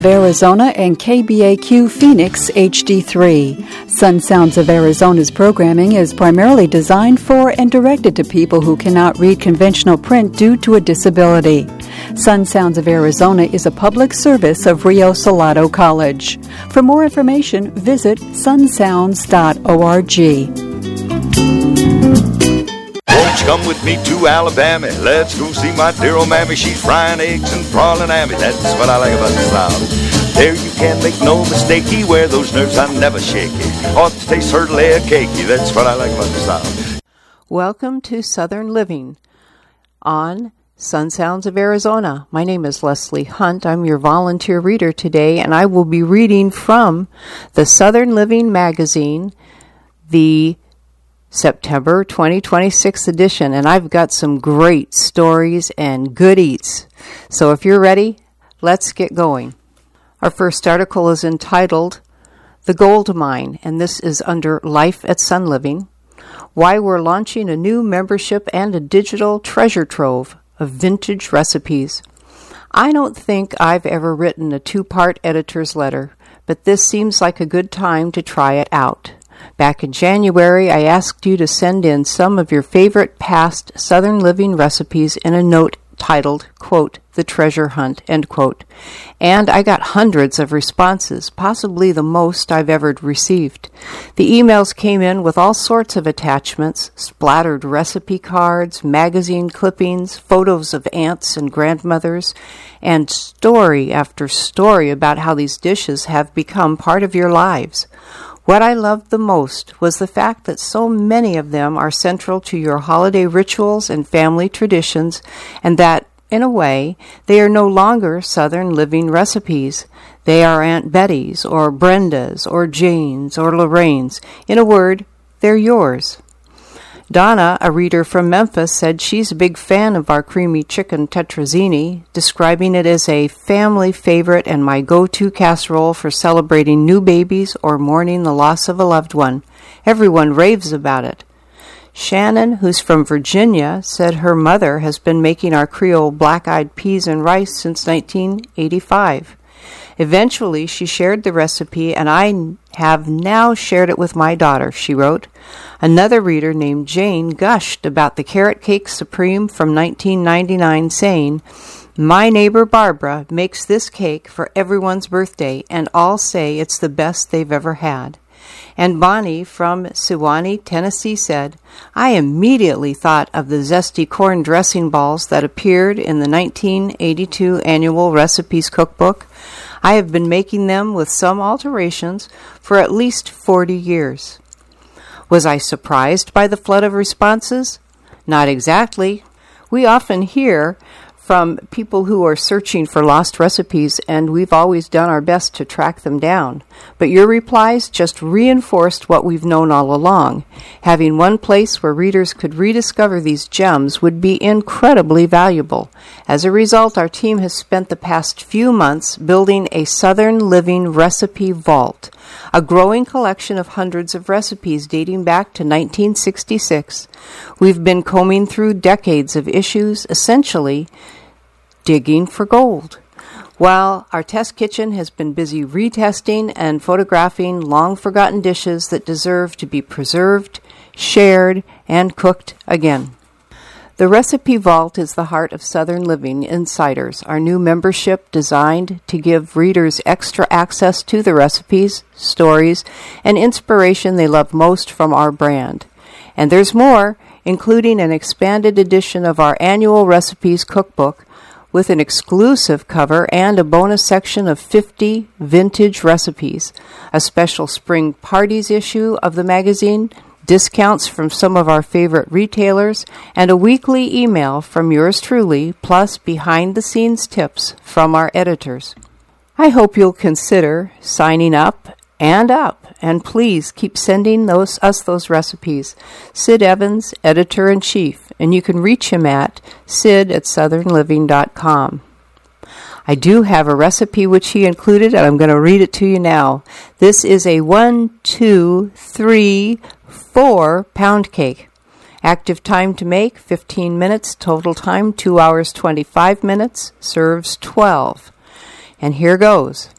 Arizona and KBAQ Phoenix HD3. Sun Sounds of Arizona's programming is primarily designed for and directed to people who cannot read conventional print due to a disability. Sun Sounds of Arizona is a public service of Rio Salado College. For more information, visit sunsounds.org. Won't you come with me to Alabama? Let's go see my dear old mammy. She's frying eggs and prawling hammy. That's what I like about the South. There you can't make no mistakey. Where those nerves are never shaky. Ought to taste certainly a cakey. That's what I like about the South. Welcome to Southern Living on Sun Sounds of Arizona. My name is Leslie Hunt. I'm your volunteer reader today, and I will be reading from the Southern Living magazine, the September 2026 edition, and I've got some great stories and good eats. So if you're ready, let's get going. Our first article is entitled The Gold Mine, and this is under Life at Sun Living. Why we're launching a new membership and a digital treasure trove of vintage recipes. I don't think I've ever written a two-part editor's letter, but this seems like a good time to try it out. Back in January, I asked you to send in some of your favorite past Southern Living recipes in a note titled, quote, The Treasure Hunt, end quote. And I got hundreds of responses, possibly the most I've ever received. The emails came in with all sorts of attachments, splattered recipe cards, magazine clippings, photos of aunts and grandmothers, and story after story about how these dishes have become part of your lives. What I loved the most was the fact that so many of them are central to your holiday rituals and family traditions, and that, in a way, they are no longer Southern Living recipes. They are Aunt Betty's, or Brenda's, or Jane's, or Lorraine's. In a word, they're yours. Donna, a reader from Memphis, said she's a big fan of our creamy chicken tetrazzini, describing it as a family favorite and my go-to casserole for celebrating new babies or mourning the loss of a loved one. Everyone raves about it. Shannon, who's from Virginia, said her mother has been making our Creole black-eyed peas and rice since 1985. Eventually, she shared the recipe, and I have now shared it with my daughter, she wrote. Another reader named Jane gushed about the Carrot Cake Supreme from 1999, saying, My neighbor Barbara makes this cake for everyone's birthday, and all say it's the best they've ever had. And Bonnie from Sewanee, Tennessee said, I immediately thought of the zesty corn dressing balls that appeared in the 1982 Annual Recipes Cookbook. I have been making them with some alterations for at least 40 years. Was I surprised by the flood of responses? Not exactly. We often hear from people who are searching for lost recipes, and we've always done our best to track them down. But your replies just reinforced what we've known all along. Having one place where readers could rediscover these gems would be incredibly valuable. As a result, our team has spent the past few months building a Southern Living recipe vault, a growing collection of hundreds of recipes dating back to 1966. We've been combing through decades of issues, essentially digging for gold. While our test kitchen has been busy retesting and photographing long-forgotten dishes that deserve to be preserved, shared, and cooked again. The Recipe Vault is the heart of Southern Living Insiders, our new membership designed to give readers extra access to the recipes, stories, and inspiration they love most from our brand. And there's more, including an expanded edition of our annual recipes cookbook with an exclusive cover and a bonus section of 50 vintage recipes, a special spring parties issue of the magazine, discounts from some of our favorite retailers, and a weekly email from yours truly, plus behind-the-scenes tips from our editors. I hope you'll consider signing up, and please keep sending us those recipes. Sid Evans, Editor-in-Chief, and you can reach him at sid@southernliving.com. I do have a recipe which he included, and I'm going to read it to you now. This is a 1, 2, 3, 4 pound cake. Active time to make, 15 minutes. Total time, 2 hours, 25 minutes. Serves 12. And here goes.